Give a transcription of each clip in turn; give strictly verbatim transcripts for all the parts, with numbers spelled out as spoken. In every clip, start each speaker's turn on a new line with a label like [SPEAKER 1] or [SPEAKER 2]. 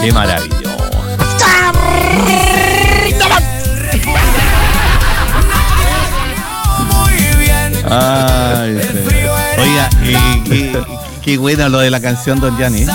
[SPEAKER 1] Qué maravilloso. Ay, sí. Oiga, eh, qué, qué bueno lo de la canción Don Gianni.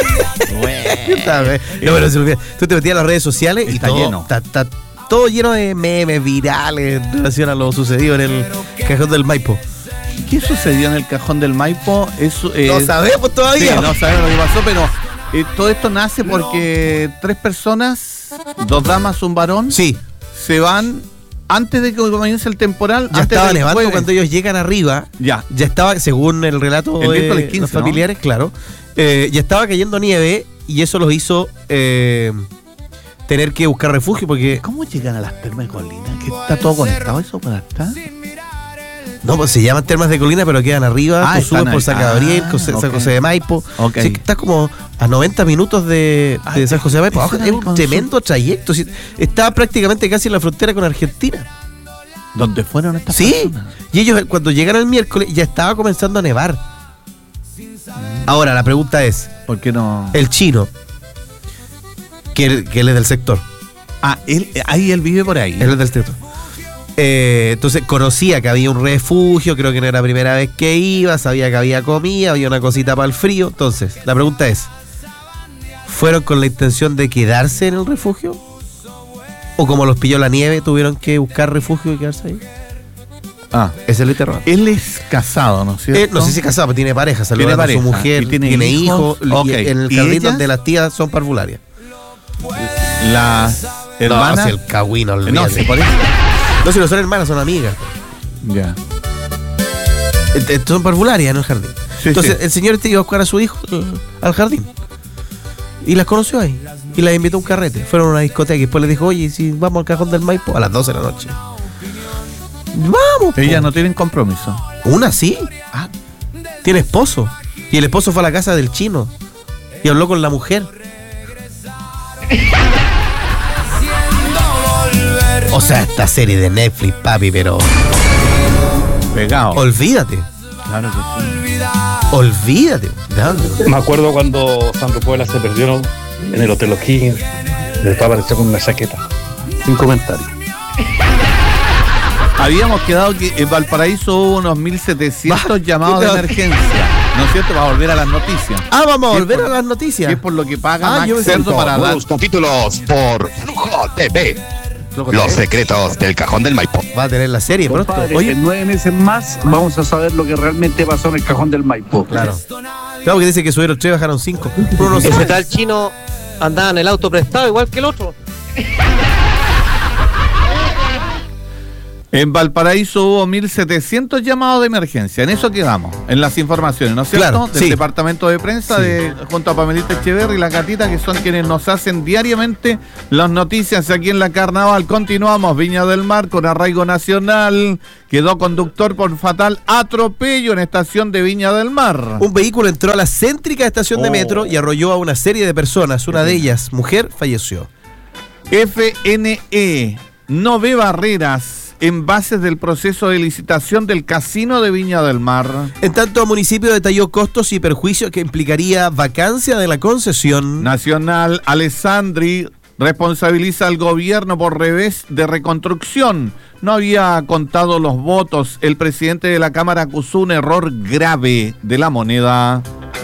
[SPEAKER 2] Bueno. No, pero se olvida. Tú te metías a las redes sociales y
[SPEAKER 1] está
[SPEAKER 2] todo,
[SPEAKER 1] lleno.
[SPEAKER 2] Está, está todo lleno de memes virales en relación a lo sucedido en el cajón del Maipo.
[SPEAKER 1] ¿Qué sucedió en el cajón del Maipo? Eso, eh,
[SPEAKER 2] no sabemos todavía.
[SPEAKER 1] Sí, no sabemos lo que pasó, pero eh, todo esto nace porque tres personas, dos damas, un varón,
[SPEAKER 2] sí,
[SPEAKER 1] se van antes de que comience el temporal.
[SPEAKER 2] Ya
[SPEAKER 1] antes
[SPEAKER 2] estaba
[SPEAKER 1] del
[SPEAKER 2] nevando
[SPEAKER 1] jueves.
[SPEAKER 2] cuando ellos llegan arriba.
[SPEAKER 1] Ya.
[SPEAKER 2] Ya estaba, según el relato
[SPEAKER 1] El
[SPEAKER 2] de
[SPEAKER 1] miércoles quince,
[SPEAKER 2] los
[SPEAKER 1] ¿no?
[SPEAKER 2] familiares, claro. Eh, ya estaba cayendo nieve y eso los hizo eh, tener que buscar refugio porque...
[SPEAKER 1] ¿Cómo llegan a las termas de Colina? ¿Que está todo conectado eso para estar?
[SPEAKER 2] No, pues se llaman termas de Colina, pero quedan arriba.
[SPEAKER 1] Ah,
[SPEAKER 2] Tú subes
[SPEAKER 1] están
[SPEAKER 2] por
[SPEAKER 1] ahí.
[SPEAKER 2] San Gabriel,
[SPEAKER 1] Ah,
[SPEAKER 2] José, San
[SPEAKER 1] ok.
[SPEAKER 2] José de Maipo.
[SPEAKER 1] Ok.
[SPEAKER 2] Sí, que está como a noventa minutos de, de
[SPEAKER 1] Ay,
[SPEAKER 2] San José de Maipo.
[SPEAKER 1] eso
[SPEAKER 2] Es
[SPEAKER 1] era mi
[SPEAKER 2] un
[SPEAKER 1] consulta.
[SPEAKER 2] tremendo trayecto. Sí, está prácticamente casi en la frontera con Argentina.
[SPEAKER 1] ¿Dónde fueron estas
[SPEAKER 2] Sí,
[SPEAKER 1] personas?
[SPEAKER 2] y ellos cuando llegaron el miércoles ya estaba comenzando a nevar. Ahora, la pregunta es,
[SPEAKER 1] ¿Por qué no?
[SPEAKER 2] el chino, que, que él es del sector,
[SPEAKER 1] Ah, él, ahí él vive por ahí.
[SPEAKER 2] él es del sector. Eh, entonces conocía que había un refugio, creo que no era la primera vez que iba, sabía que había comida, había una cosita para el frío. Entonces, la pregunta es, ¿fueron con la intención de quedarse en el refugio? ¿O como los pilló la nieve, tuvieron que buscar refugio y quedarse ahí?
[SPEAKER 1] Ah,
[SPEAKER 2] Ese es el interrogante.
[SPEAKER 1] él es casado, ¿no es cierto?
[SPEAKER 2] Eh, no sé si es casado, pero tiene pareja, saludando
[SPEAKER 1] Tiene
[SPEAKER 2] a su
[SPEAKER 1] pareja,
[SPEAKER 2] mujer,
[SPEAKER 1] y tiene
[SPEAKER 2] tiene
[SPEAKER 1] hijos.
[SPEAKER 2] hijos,
[SPEAKER 1] Ok.
[SPEAKER 2] y en el
[SPEAKER 1] ¿Y
[SPEAKER 2] jardín
[SPEAKER 1] ellas?
[SPEAKER 2] donde las tías son parvularias.
[SPEAKER 1] Las hermanas.
[SPEAKER 2] No, si el cagüino,
[SPEAKER 1] no,
[SPEAKER 2] olvídate.
[SPEAKER 1] sí, por eso.
[SPEAKER 2] No, si no son hermanas, son amigas.
[SPEAKER 1] Ya.
[SPEAKER 2] Eh, eh, Son parvularias en el jardín.
[SPEAKER 1] Sí,
[SPEAKER 2] Entonces,
[SPEAKER 1] sí.
[SPEAKER 2] el señor este iba a buscar a su hijo eh, al jardín. Y las conoció ahí. Y las invitó a un carrete. Fueron a una discoteca y después le dijo, oye, si vamos al cajón del Maipo a las doce de la noche. Vamos. po.
[SPEAKER 1] Ellas no tienen compromiso.
[SPEAKER 2] Una sí.
[SPEAKER 1] Ah,
[SPEAKER 2] Tiene esposo. Y el esposo fue a la casa del chino. Y habló con la mujer. O sea, esta serie de Netflix, papi, pero
[SPEAKER 1] pegado.
[SPEAKER 2] olvídate.
[SPEAKER 1] Claro que sí.
[SPEAKER 2] Olvídate. No.
[SPEAKER 3] Me acuerdo cuando Sandro Puebla se perdió en el Hotel O'Higgins. Después apareció con una chaqueta. Sin comentarios.
[SPEAKER 1] Habíamos quedado que en Valparaíso hubo unos mil setecientos
[SPEAKER 2] Va,
[SPEAKER 1] llamados de
[SPEAKER 2] puta.
[SPEAKER 1] emergencia. ¿No es cierto? Va a volver a las noticias.
[SPEAKER 2] Ah, vamos a
[SPEAKER 1] ¿Qué
[SPEAKER 2] volver
[SPEAKER 1] por-
[SPEAKER 2] a las noticias.
[SPEAKER 1] Que es por lo que paga
[SPEAKER 2] Ah,
[SPEAKER 1] Max
[SPEAKER 2] yo me
[SPEAKER 1] Cerdo para dar.
[SPEAKER 4] Nuevos capítulos por Flujo T V. Los secretos del cajón del Maipo.
[SPEAKER 2] Va a tener la serie pronto.
[SPEAKER 5] Compadre,
[SPEAKER 2] Oye,
[SPEAKER 5] en nueve meses más vamos a saber lo que realmente pasó en el cajón del Maipo.
[SPEAKER 2] claro. Claro que dice que subieron tres, bajaron cinco. Uno no
[SPEAKER 6] Ese
[SPEAKER 2] sabe.
[SPEAKER 6] tal chino andaba en el auto prestado igual que el otro.
[SPEAKER 1] En Valparaíso hubo mil setecientos llamados de emergencia. En eso quedamos, en las informaciones, ¿no es cierto?
[SPEAKER 2] Claro,
[SPEAKER 1] Del
[SPEAKER 2] sí.
[SPEAKER 1] departamento de prensa,
[SPEAKER 2] Sí.
[SPEAKER 1] de junto a Pamelita Echeverri y la Catita, que son quienes nos hacen diariamente las noticias aquí en la Carnaval. Continuamos, Viña del Mar con arraigo nacional. Quedó conductor por fatal atropello en estación de Viña del Mar.
[SPEAKER 2] Un vehículo entró a la céntrica estación de
[SPEAKER 1] Oh.
[SPEAKER 2] metro y arrolló a una serie de personas. Una de ellas, mujer, falleció.
[SPEAKER 1] F N E no ve barreras en bases del proceso de licitación del casino de Viña del Mar.
[SPEAKER 2] En tanto, el municipio detalló costos y perjuicios que implicaría vacancia de la concesión.
[SPEAKER 1] Nacional, Alessandri responsabiliza al gobierno por revés de reconstrucción. No había contado los votos. El presidente de la Cámara acusó un error grave de la moneda.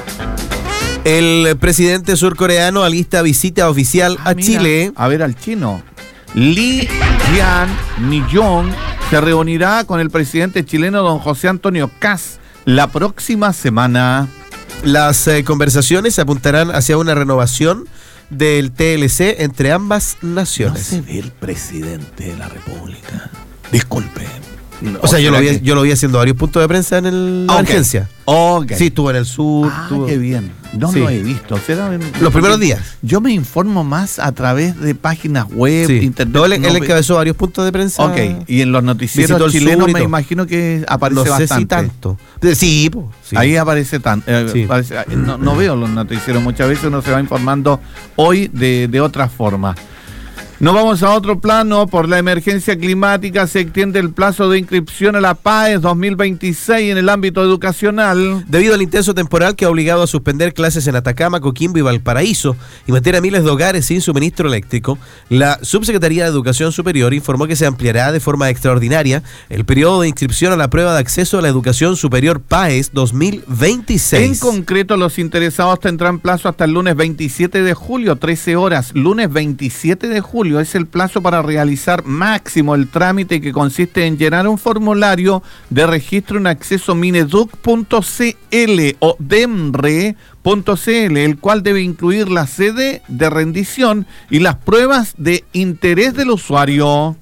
[SPEAKER 2] El presidente surcoreano alista visita oficial
[SPEAKER 1] Ah,
[SPEAKER 2] a
[SPEAKER 1] mira,
[SPEAKER 2] Chile.
[SPEAKER 1] A ver al chino. Lee Jian Millón se reunirá con el presidente chileno don José Antonio Kast la próxima semana.
[SPEAKER 2] Las eh, conversaciones apuntarán hacia una renovación del T L C entre ambas naciones.
[SPEAKER 1] ve el presidente de la República. Disculpe.
[SPEAKER 2] O sea, yo lo,
[SPEAKER 1] será
[SPEAKER 2] vi,
[SPEAKER 1] que-
[SPEAKER 2] yo lo vi haciendo varios puntos de prensa en el, la
[SPEAKER 1] Ok.
[SPEAKER 2] emergencia.
[SPEAKER 1] Ok.
[SPEAKER 2] Sí, estuvo en el sur.
[SPEAKER 1] Ah,
[SPEAKER 2] estuvo-
[SPEAKER 1] qué bien. No
[SPEAKER 2] Sí.
[SPEAKER 1] lo he visto. ¿Será en-
[SPEAKER 2] Los primeros días.
[SPEAKER 1] Yo me informo más a través de páginas web,
[SPEAKER 2] Sí.
[SPEAKER 1] internet.
[SPEAKER 2] No, él,
[SPEAKER 1] no
[SPEAKER 2] él
[SPEAKER 1] ve-
[SPEAKER 2] encabezó varios puntos de prensa.
[SPEAKER 1] Ok, y en los noticieros
[SPEAKER 2] Visitó el
[SPEAKER 1] chilenos
[SPEAKER 2] sur y
[SPEAKER 1] me
[SPEAKER 2] todo.
[SPEAKER 1] imagino que aparece
[SPEAKER 2] No sé
[SPEAKER 1] bastante.
[SPEAKER 2] si tanto. Eh, Sí, po, sí.
[SPEAKER 1] Ahí aparece tanto.
[SPEAKER 2] Sí.
[SPEAKER 1] no, no veo los noticieros, muchas veces uno se va informando hoy de, de otra forma. Nos vamos a otro plano. Por la emergencia climática se extiende el plazo de inscripción a la PAES dos mil veintiséis en el ámbito educacional.
[SPEAKER 2] Debido al intenso temporal que ha obligado a suspender clases en Atacama, Coquimbo y Valparaíso y meter a miles de hogares sin suministro eléctrico, la Subsecretaría de Educación Superior informó que se ampliará de forma extraordinaria el periodo de inscripción a la prueba de acceso a la educación superior PAES dos mil veintiséis.
[SPEAKER 1] En concreto, los interesados tendrán plazo hasta el lunes veintisiete de julio, trece horas. Lunes veintisiete de julio es el plazo para realizar máximo el trámite, que consiste en llenar un formulario de registro en acceso mineduc punto c l o demre punto c l, el cual debe incluir la sede de rendición y las pruebas de interés del usuario.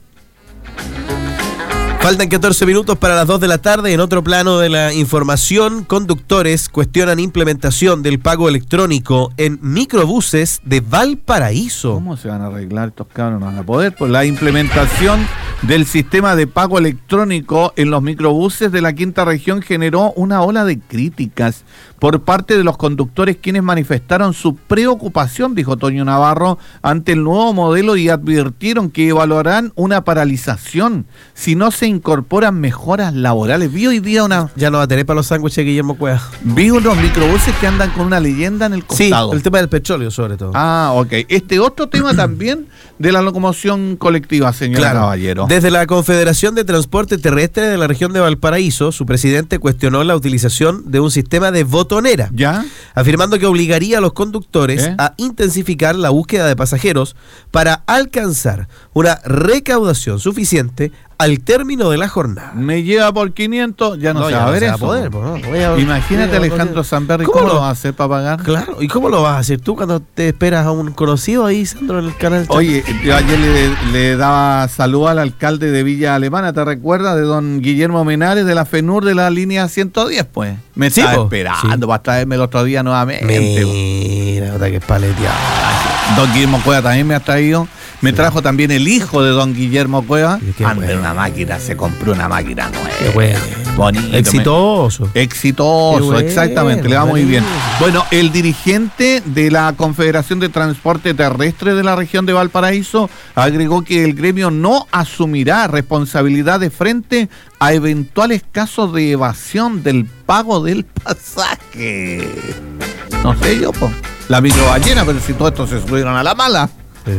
[SPEAKER 2] Faltan catorce minutos para las dos de la tarde. En otro plano de la información, conductores cuestionan implementación del pago electrónico en microbuses de Valparaíso.
[SPEAKER 1] ¿Cómo se van a arreglar estos cabros? No van a poder. Pues la implementación del sistema de pago electrónico en los microbuses de la quinta región generó una ola de críticas por parte de los conductores, quienes manifestaron su preocupación, dijo Toño Navarro, ante el nuevo modelo y advirtieron que evaluarán una paralización si no se incorporan mejoras laborales. Vi hoy día una...
[SPEAKER 2] Ya no va a tener para los sándwiches Guillermo Cueva.
[SPEAKER 1] Vi unos microbuses que andan con una leyenda en el costado.
[SPEAKER 2] Sí, el tema del petróleo sobre todo.
[SPEAKER 1] Ah, ok. Este otro tema también de la locomoción colectiva, señor
[SPEAKER 2] Claro.
[SPEAKER 1] Caballero.
[SPEAKER 2] Desde la Confederación de Transporte Terrestre de la región de Valparaíso, su presidente cuestionó la utilización de un sistema de botonera,
[SPEAKER 1] ¿Ya?
[SPEAKER 2] afirmando que obligaría a los conductores
[SPEAKER 1] ¿Eh?
[SPEAKER 2] a intensificar la búsqueda de pasajeros para alcanzar una recaudación suficiente al término de la jornada.
[SPEAKER 1] Me lleva por quinientos, ya no, se va a
[SPEAKER 2] ya
[SPEAKER 1] ver
[SPEAKER 2] se va
[SPEAKER 1] eso.
[SPEAKER 2] poder, pues, no. Voy a-
[SPEAKER 1] Imagínate,
[SPEAKER 2] voy a-
[SPEAKER 1] Alejandro Samberry,
[SPEAKER 2] ¿Cómo
[SPEAKER 1] ¿cómo,
[SPEAKER 2] lo-
[SPEAKER 1] lo vas a hacer para pagar?
[SPEAKER 2] Claro, ¿y cómo lo vas a hacer tú cuando te esperas a un conocido ahí, Sandro, en el canal?
[SPEAKER 1] Oye, yo ayer le, le daba salud al alcalde de Villa Alemana, ¿te recuerdas? De don Guillermo Menares, de la FENUR, de la línea ciento diez, pues. Me
[SPEAKER 2] Sí,
[SPEAKER 1] estaba
[SPEAKER 2] po.
[SPEAKER 1] esperando
[SPEAKER 2] Sí.
[SPEAKER 1] para traerme el otro día nuevamente. po.
[SPEAKER 2] Mira, otra que es paleteado.
[SPEAKER 1] Don Guillermo Cueva también me ha traído. Me trajo también el hijo de don Guillermo Cueva.
[SPEAKER 2] Y qué
[SPEAKER 1] Anda en
[SPEAKER 2] bueno.
[SPEAKER 1] una máquina, se compró una máquina nueva.
[SPEAKER 2] Qué bueno.
[SPEAKER 1] Bonito.
[SPEAKER 2] Exitoso.
[SPEAKER 1] me- Exitoso,
[SPEAKER 2] Qué bueno,
[SPEAKER 1] exactamente, le va muy bien.
[SPEAKER 2] buenísimo.
[SPEAKER 1] Bueno, el dirigente de la Confederación de Transporte Terrestre de la región de Valparaíso agregó que el gremio no asumirá responsabilidades frente a eventuales casos de evasión del pago del pasaje. No sé yo, pues. La microballena, pero si todo esto se subieron a la mala.
[SPEAKER 2] Sí.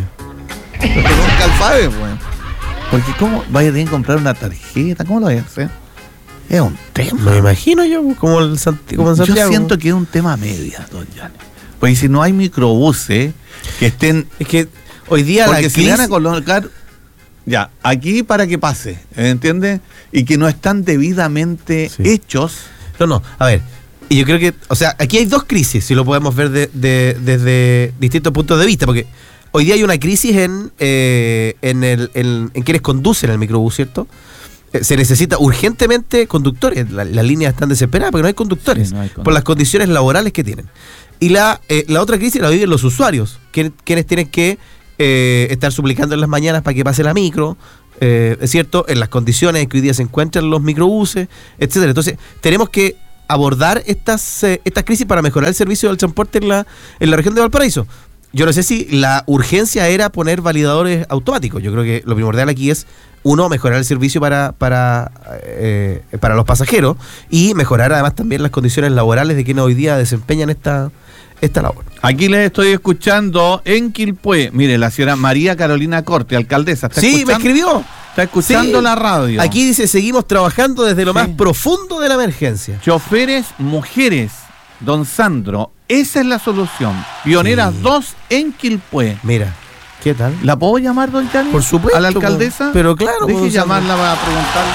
[SPEAKER 1] Nunca lo sabe, pues. Porque ¿cómo vaya a tener que comprar una tarjeta? ¿Cómo lo voy a hacer? Es un tema.
[SPEAKER 2] Me imagino yo, como, el Santi- como en
[SPEAKER 1] Yo
[SPEAKER 2] Santiago.
[SPEAKER 1] siento que es un tema media, don Gianni. Porque si no hay microbuses que estén...
[SPEAKER 2] Es que hoy día la
[SPEAKER 1] Porque si le van a
[SPEAKER 2] crisis-
[SPEAKER 1] colocar... Ya, aquí para que pase, ¿entiendes? Y que no están debidamente
[SPEAKER 2] Sí.
[SPEAKER 1] hechos.
[SPEAKER 2] No, no, a ver. Y yo creo que, o sea, aquí hay dos crisis, si lo podemos ver de- de- desde distintos puntos de vista, porque hoy día hay una crisis en, eh, en, el, en, en quienes conducen el microbús, ¿cierto? Eh, se necesita urgentemente conductores. La- las líneas están desesperadas porque no hay conductores,
[SPEAKER 1] Sí, no hay conductores.
[SPEAKER 2] por las condiciones laborales que tienen. Y la, eh, la otra crisis la viven los usuarios, quien- quienes tienen que eh, estar suplicando en las mañanas para que pase la micro, eh, es cierto, en las condiciones en que hoy día se encuentran los microbuses, etcétera. Entonces, tenemos que abordar estas, eh, estas crisis para mejorar el servicio del transporte en la, en la región de Valparaíso. Yo no sé si la urgencia era poner validadores automáticos. Yo creo que lo primordial aquí es, uno, mejorar el servicio para, para, eh, para los pasajeros y mejorar además también las condiciones laborales de quienes hoy día desempeñan esta, esta labor.
[SPEAKER 1] Aquí les estoy escuchando en Quilpué. Mire, la señora María Carolina Corte, alcaldesa. ¿Está
[SPEAKER 2] Sí, me
[SPEAKER 1] escuchando?
[SPEAKER 2] escribió.
[SPEAKER 1] Está escuchando
[SPEAKER 2] Sí.
[SPEAKER 1] la radio.
[SPEAKER 2] Aquí dice, seguimos trabajando desde lo
[SPEAKER 1] Sí.
[SPEAKER 2] más profundo de la emergencia.
[SPEAKER 1] Choferes, mujeres, don Sandro, esa es la solución. Pioneras
[SPEAKER 2] Sí.
[SPEAKER 1] dos en Quilpué.
[SPEAKER 2] Mira, ¿qué tal?
[SPEAKER 1] ¿La puedo llamar, don Gianni?
[SPEAKER 2] Por supuesto,
[SPEAKER 1] ¿A la alcaldesa?
[SPEAKER 2] pero claro,
[SPEAKER 1] Deje
[SPEAKER 2] pues,
[SPEAKER 1] llamarla para preguntarle.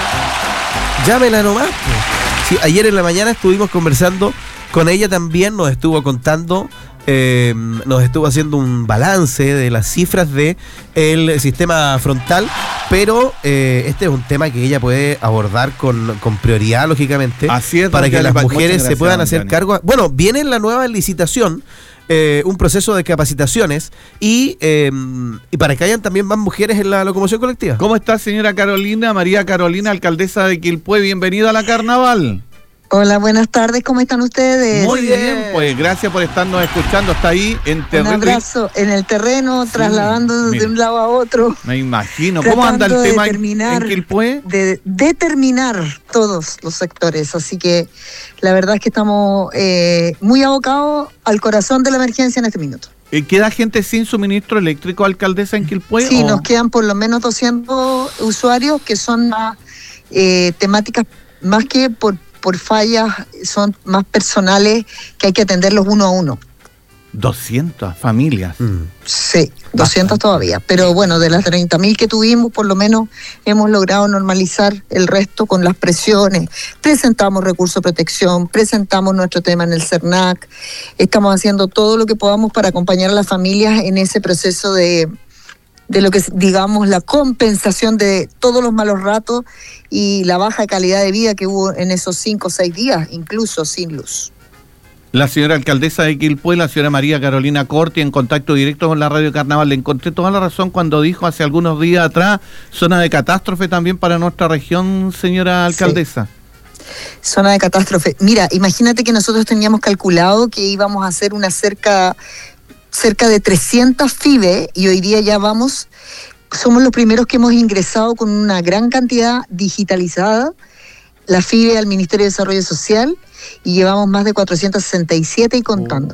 [SPEAKER 2] Llámela nomás. pues. Sí, ayer en la mañana estuvimos conversando con ella también, nos estuvo contando, eh, nos estuvo haciendo un balance de las cifras de el sistema frontal, pero eh, este es un tema que ella puede abordar con, con prioridad, lógicamente,
[SPEAKER 1] Así es,
[SPEAKER 2] para
[SPEAKER 1] don
[SPEAKER 2] que
[SPEAKER 1] Gianni.
[SPEAKER 2] las
[SPEAKER 1] Muchas
[SPEAKER 2] mujeres se
[SPEAKER 1] gracias,
[SPEAKER 2] puedan
[SPEAKER 1] don
[SPEAKER 2] hacer
[SPEAKER 1] Gianni.
[SPEAKER 2] cargo. Bueno, viene la nueva licitación. Eh, un proceso de capacitaciones y, eh, y para que hayan también más mujeres en la locomoción colectiva.
[SPEAKER 1] ¿Cómo está, señora Carolina? María Carolina, alcaldesa de Quilpué. Bienvenida a la carnaval.
[SPEAKER 7] Hola, buenas tardes, ¿cómo están ustedes?
[SPEAKER 1] Muy bien, pues gracias por estarnos escuchando. Está ahí en terreno.
[SPEAKER 7] Un abrazo en el terreno, sí, trasladando de un lado a otro.
[SPEAKER 1] Me imagino. ¿Cómo anda el tema en, en Quilpué?
[SPEAKER 7] De determinar todos los sectores. Así que la verdad es que estamos eh, muy abocados al corazón de la emergencia en este minuto.
[SPEAKER 1] ¿Queda gente sin suministro eléctrico, alcaldesa, en Quilpué?
[SPEAKER 7] Sí,
[SPEAKER 1] o...
[SPEAKER 7] nos quedan por lo menos doscientos usuarios que son más eh, temáticas, más que por por fallas, son más personales que hay que atenderlos uno a uno.
[SPEAKER 1] doscientas familias. Mm.
[SPEAKER 7] Sí, doscientas todavía. Pero bueno, de las treinta mil que tuvimos, por lo menos hemos logrado normalizar el resto con las presiones. Presentamos recurso de protección, presentamos nuestro tema en el CERNAC. Estamos haciendo todo lo que podamos para acompañar a las familias en ese proceso de... de lo que es, digamos, la compensación de todos los malos ratos y la baja calidad de vida que hubo en esos cinco o seis días, incluso sin luz.
[SPEAKER 1] La señora alcaldesa de Quilpué, la señora María Carolina Corti, en contacto directo con la Radio Carnaval. Le encontré toda la razón cuando dijo hace algunos días atrás, zona de catástrofe también para nuestra región, señora alcaldesa.
[SPEAKER 7] Sí. Zona de catástrofe. Mira, imagínate que nosotros teníamos calculado que íbamos a hacer una cerca... cerca de trescientas F I B E y hoy día ya vamos, somos los primeros que hemos ingresado con una gran cantidad digitalizada, la F I B E al Ministerio de Desarrollo Social, y llevamos más de cuatrocientas sesenta y siete y contando.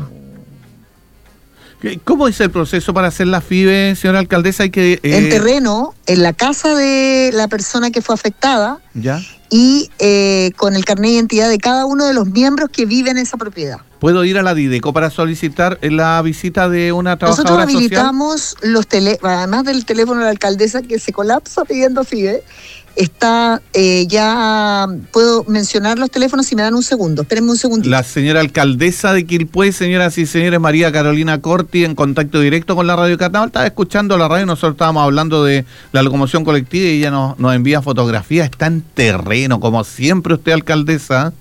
[SPEAKER 1] ¿Cómo es el proceso para hacer la F I B E, señora alcaldesa? Hay que, eh...
[SPEAKER 7] En terreno, en la casa de la persona que fue afectada,
[SPEAKER 1] ¿ya?
[SPEAKER 7] Y eh, con el carnet de identidad de cada uno de los miembros que viven en esa propiedad.
[SPEAKER 1] ¿Puedo ir a la Dideco para solicitar la visita de una trabajadora social?
[SPEAKER 7] Nosotros habilitamos los tele, además del teléfono de la alcaldesa que se colapsa pidiendo F I B E, está eh, ya, puedo mencionar los teléfonos si me dan un segundo, espérenme un segundito.
[SPEAKER 1] La señora alcaldesa de Quilpué, señoras y señores, María Carolina Corti, en contacto directo con la Radio Carnaval. Estaba escuchando la radio, nosotros estábamos hablando de la locomoción colectiva y ella nos, nos envía fotografías, está en terreno, como siempre usted, alcaldesa.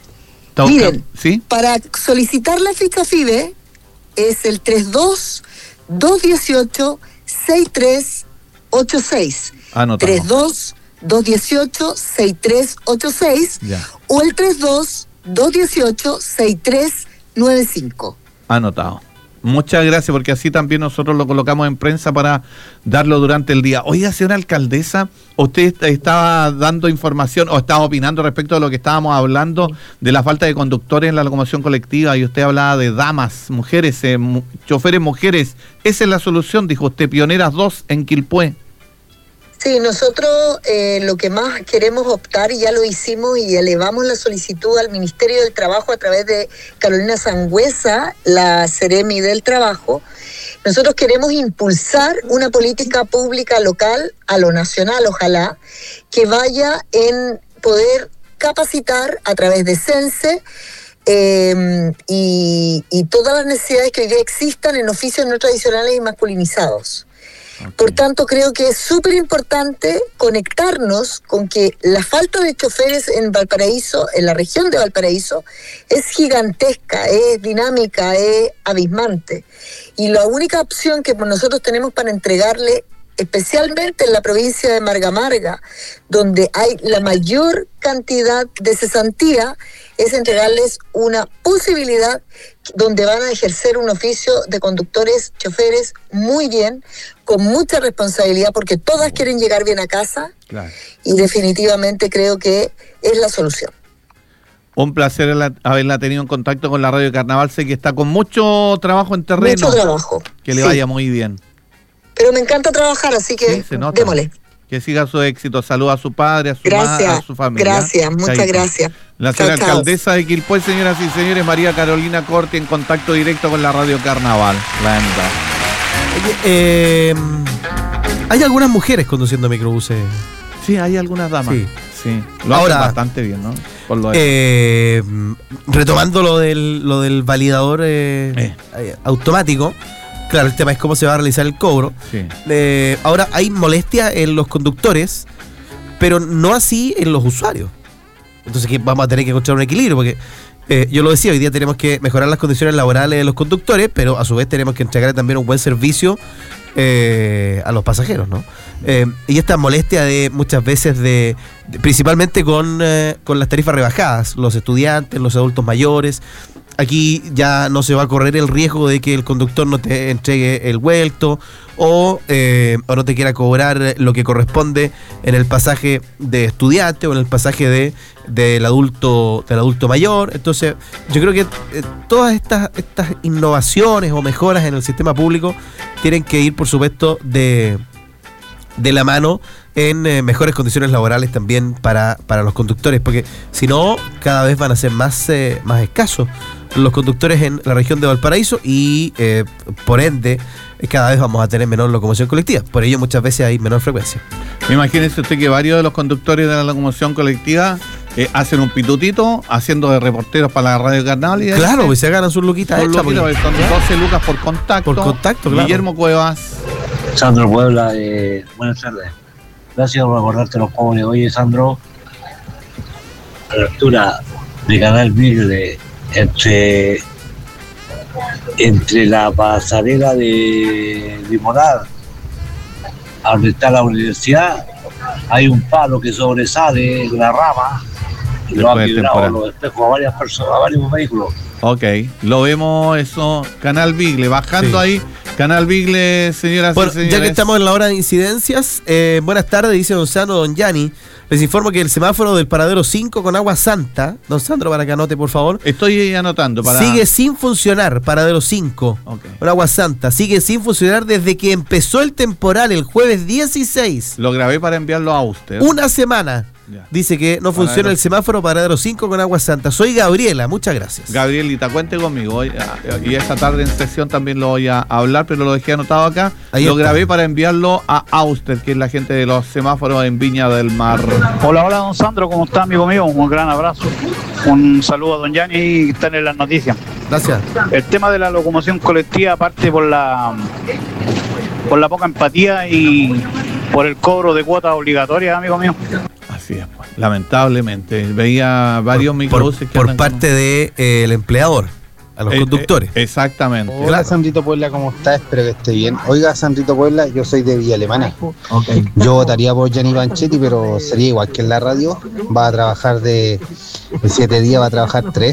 [SPEAKER 7] Miren,
[SPEAKER 1] ¿sí?
[SPEAKER 7] Para solicitar la ficha F I B E es el tres dos, dos uno ocho, seis tres ocho seis.
[SPEAKER 1] Anotamos.
[SPEAKER 7] tres dos, dos uno ocho, seis tres ocho seis o el tres dos, dos uno ocho, seis tres nueve cinco.
[SPEAKER 1] Anotado. Muchas gracias, porque así también nosotros lo colocamos en prensa para darlo durante el día. Oiga, señora alcaldesa, usted estaba dando información o estaba opinando respecto de lo que estábamos hablando de la falta de conductores en la locomoción colectiva, y usted hablaba de damas, mujeres, eh, mu- choferes mujeres. Esa es la solución, dijo usted, pioneras dos en Quilpué.
[SPEAKER 7] Sí, nosotros eh, lo que más queremos optar, y ya lo hicimos y elevamos la solicitud al Ministerio del Trabajo a través de Carolina Sangüesa, la Seremi del Trabajo. Nosotros queremos impulsar una política pública local, a lo nacional ojalá, que vaya en poder capacitar a través de CENSE eh, y, y todas las necesidades que hoy día existan en oficios no tradicionales y masculinizados. Okay. Por tanto, creo que es súper importante conectarnos con que la falta de choferes en Valparaíso, en la región de Valparaíso, es gigantesca, es dinámica, es abismante. Y la única opción que nosotros tenemos para entregarle, especialmente en la provincia de Marga Marga, donde hay la mayor cantidad de cesantía, es entregarles una posibilidad donde van a ejercer un oficio de conductores, choferes, muy bien, con mucha responsabilidad, porque todas quieren llegar bien a casa. Claro. Y definitivamente creo que es la solución.
[SPEAKER 1] Un placer haberla tenido en contacto con la Radio Carnaval. Sé que está con mucho trabajo en terreno.
[SPEAKER 7] Mucho trabajo.
[SPEAKER 1] Que le
[SPEAKER 7] sí.
[SPEAKER 1] vaya muy bien.
[SPEAKER 7] Pero me encanta trabajar, así que sí, démosle.
[SPEAKER 1] Que siga su éxito. Saluda a su padre, a su madre, a su familia.
[SPEAKER 7] Gracias, muchas Chaito. gracias.
[SPEAKER 1] La señora chao, alcaldesa chao. de Quilpué, señoras y señores, María Carolina Corti, en contacto directo con la Radio Carnaval. La hembra.
[SPEAKER 2] Eh, hay algunas mujeres conduciendo microbuses.
[SPEAKER 1] Sí, hay algunas damas. Sí, sí. Lo
[SPEAKER 2] Ahora,
[SPEAKER 1] hacen bastante bien, ¿no? Por lo
[SPEAKER 2] eh, retomando lo del, lo del validador eh, eh. automático. Claro, el tema es cómo se va a realizar el cobro. Sí. Eh, ahora, hay molestia en los conductores, pero no así en los usuarios. Entonces, que vamos a tener que encontrar un equilibrio, porque eh, yo lo decía, hoy día tenemos que mejorar las condiciones laborales de los conductores, pero a su vez tenemos que entregar también un buen servicio eh, a los pasajeros, ¿no? Eh, y esta molestia de muchas veces de, de principalmente con, eh, con las tarifas rebajadas, los estudiantes, los adultos mayores. Aquí ya no se va a correr el riesgo de que el conductor no te entregue el vuelto o, eh, o no te quiera cobrar lo que corresponde en el pasaje de estudiante o en el pasaje de del adulto del adulto mayor. Entonces, yo creo que eh, todas estas estas innovaciones o mejoras en el sistema público tienen que ir, por supuesto, de de la mano en eh, mejores condiciones laborales también para, para los conductores, porque si no, cada vez van a ser más, eh, más escasos los conductores en la región de Valparaíso y eh, por ende cada vez vamos a tener menor locomoción colectiva. Por ello muchas veces hay menor frecuencia.
[SPEAKER 1] Imagínese usted que varios de los conductores de la locomoción colectiva eh, hacen un pitutito haciendo de reporteros para la Radio Carnaval. Y
[SPEAKER 2] claro, pues se ganan sus luquitas
[SPEAKER 1] extras. Son doce lucas por contacto.
[SPEAKER 2] Por contacto, claro.
[SPEAKER 1] Guillermo Cuevas.
[SPEAKER 8] Sandro Puebla, eh, buenas tardes. Gracias por recordarte los pobres. Oye, Sandro, a la altura de Canal Vigle, entre, entre la pasarela de Limonada, a donde está la universidad, hay un palo que sobresale en la rama y lo han vibrado los espejos a varias personas, a varios vehículos.
[SPEAKER 1] Ok, lo vemos eso, Canal Vigle, bajando sí. ahí, Canal Vigle, señoras
[SPEAKER 2] bueno,
[SPEAKER 1] y señores.
[SPEAKER 2] Ya que estamos en la hora de incidencias, eh, buenas tardes, dice don Sandro, don Yanni. Les informo que el semáforo del paradero cinco con Agua Santa, don Sandro, para que anote, por favor.
[SPEAKER 1] Estoy anotando. para
[SPEAKER 2] Sigue sin funcionar, paradero cinco okay. con Agua Santa. Sigue sin funcionar desde que empezó el temporal el jueves dieciséis.
[SPEAKER 1] Lo grabé para enviarlo a usted.
[SPEAKER 2] Una semana. Ya. Dice que no funciona paradero. El semáforo paradero cinco con Agua Santa. Soy Gabriela, muchas gracias.
[SPEAKER 1] Gabrielita, cuente conmigo. Y esta tarde en sesión también lo voy a hablar, pero lo dejé anotado acá. Ahí lo está. Grabé para enviarlo a Auster, que es la gente de los semáforos en Viña del Mar.
[SPEAKER 5] Hola, hola, don Sandro, ¿cómo está, amigo mío? Un gran abrazo. Un saludo a don Yanni, que está en las noticias.
[SPEAKER 2] Gracias.
[SPEAKER 5] El tema de la locomoción colectiva parte por la, por la poca empatía y por el cobro de cuotas obligatorias, amigo mío.
[SPEAKER 1] Así es, pues, lamentablemente. Veía varios microbuses que
[SPEAKER 2] por parte del de, eh, el empleador, a los eh, conductores.
[SPEAKER 1] Eh, exactamente.
[SPEAKER 9] Hola, claro. Sandrito Puebla, ¿cómo está? Espero que esté bien. Oiga, Sandrito Puebla, yo soy de Villa Alemana. Okay. Yo votaría por Gianni Panchetti, pero sería igual que en la radio. Va a trabajar de, de siete días, va a trabajar tres.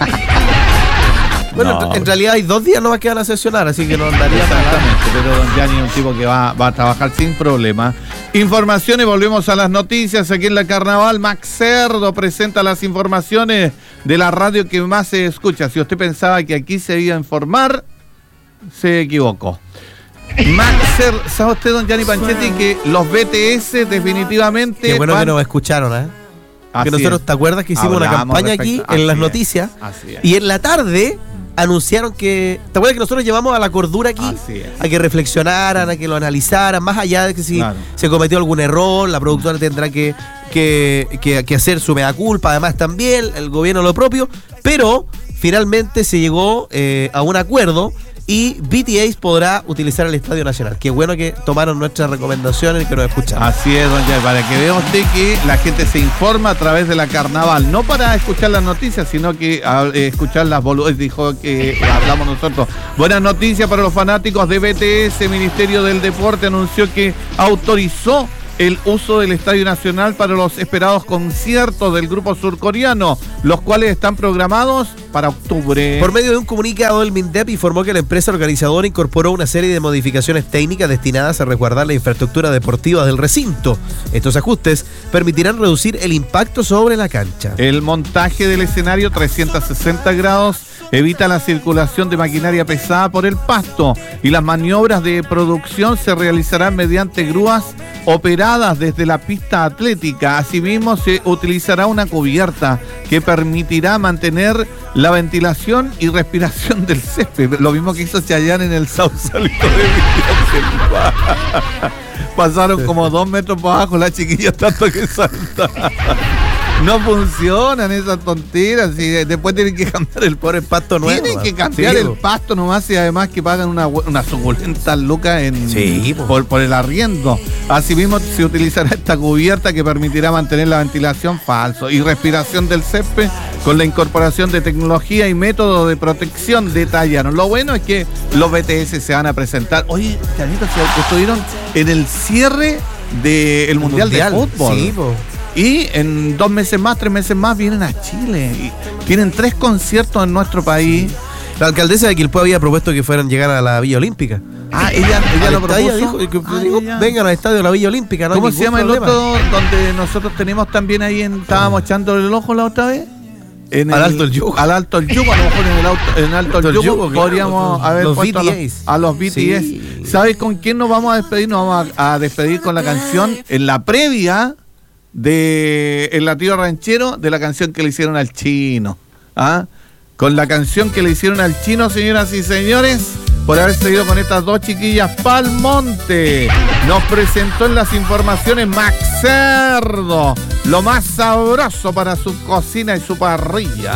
[SPEAKER 2] Bueno, no. en realidad hay dos días nomás que van a sesionar, así que no andaría
[SPEAKER 1] exactamente, pero don Gianni es un tipo que va, va a trabajar sin problema. Informaciones, volvemos a las noticias aquí en la Carnaval. Max Cerdo presenta las informaciones de la radio que más se escucha. Si usted pensaba que aquí se iba a informar, se equivocó. Max Cerdo, ¿sabe usted, don Gianni Panchetti, que los B T S definitivamente...
[SPEAKER 2] Qué bueno
[SPEAKER 1] van...
[SPEAKER 2] que nos escucharon, ¿eh? Que nosotros, es. ¿te acuerdas que hicimos Hablamos una campaña aquí en las es. noticias? Así es. Y en la tarde... anunciaron que... ¿Te acuerdas que nosotros llevamos a la cordura aquí? A que reflexionaran, a que lo analizaran, más allá de que si claro. se cometió algún error, la productora tendrá que, que, que, que hacer su mea culpa, además también, el gobierno lo propio, pero finalmente se llegó eh, a un acuerdo y B T S podrá utilizar el Estadio Nacional. Qué bueno que tomaron nuestras recomendaciones y que nos escucharon.
[SPEAKER 1] Así es, don Jay, para que vea usted que la gente se informa a través de la Carnaval, no para escuchar las noticias, sino que a, eh, escuchar las boludeces, dijo que hablamos nosotros. Buenas noticias para los fanáticos de B T S. Ministerio del Deporte anunció que autorizó el uso del Estadio Nacional para los esperados conciertos del grupo surcoreano, los cuales están programados para octubre.
[SPEAKER 2] Por medio de un comunicado, el MINDEP informó que la empresa organizadora incorporó una serie de modificaciones técnicas destinadas a resguardar la infraestructura deportiva del recinto. Estos ajustes permitirán reducir el impacto sobre la cancha.
[SPEAKER 1] El montaje del escenario trescientos sesenta grados evita la circulación de maquinaria pesada por el pasto y las maniobras de producción se realizarán mediante grúas operadas desde la pista atlética. Asimismo, se utilizará una cubierta que permitirá mantener la ventilación y respiración del césped. Lo mismo que hizo Chayanne en el Sausalito de Villa. Pasaron como dos metros para abajo las chiquillas tanto que saltan. No funcionan esas tonteras y después tienen que cambiar el
[SPEAKER 2] Por el pasto nuevo.
[SPEAKER 1] Tienen que cambiar
[SPEAKER 2] Sí,
[SPEAKER 1] el
[SPEAKER 2] po.
[SPEAKER 1] pasto nomás y además que pagan una, una suculenta lucas en,
[SPEAKER 2] Sí, po.
[SPEAKER 1] por, por el arriendo. Asimismo se utilizará esta cubierta que permitirá mantener la ventilación falso y respiración del césped con la incorporación de tecnología y métodos de protección, detallaron. Lo bueno es que los B T S se van a presentar. Oye, Janito, se estuvieron en el cierre del mundial,
[SPEAKER 2] Mundial,
[SPEAKER 1] de Fútbol.
[SPEAKER 2] sí, po.
[SPEAKER 1] Y en dos meses más, tres meses más vienen a Chile. Y tienen tres conciertos en nuestro país.
[SPEAKER 2] La alcaldesa de Quilpué había propuesto que fueran llegar a la Villa Olímpica.
[SPEAKER 1] Ah, ella, ella
[SPEAKER 2] Al
[SPEAKER 1] lo
[SPEAKER 2] estadio
[SPEAKER 1] propuso.
[SPEAKER 2] dijo, que-
[SPEAKER 1] Ah,
[SPEAKER 2] dijo,
[SPEAKER 1] ya.
[SPEAKER 2] vengan al estadio de la Villa Olímpica. No hay
[SPEAKER 1] ¿Cómo se
[SPEAKER 2] ningún
[SPEAKER 1] llama el
[SPEAKER 2] problema.
[SPEAKER 1] otro donde nosotros tenemos también ahí en, estábamos echando el ojo la otra vez? En
[SPEAKER 2] Al Alto el Yugo.
[SPEAKER 1] Al Alto el Yugo, a lo mejor en el auto, en Alto el
[SPEAKER 2] Alto el
[SPEAKER 1] Yugo,
[SPEAKER 2] Yugo, claro,
[SPEAKER 1] podríamos
[SPEAKER 2] los-
[SPEAKER 1] haber
[SPEAKER 2] los
[SPEAKER 1] puesto a los,
[SPEAKER 2] B T S.
[SPEAKER 1] a los B T S.
[SPEAKER 2] Sí.
[SPEAKER 1] ¿Sabes con quién nos vamos a despedir? Nos vamos a, a despedir con la canción en la previa de El Latido Ranchero, de la canción que le hicieron al Chino. ¿Ah? Con la canción que le hicieron al Chino, señoras y señores, por haber seguido con estas dos chiquillas. Palmonte nos presentó en las informaciones Max Cerdo, lo más sabroso para su cocina y su parrilla.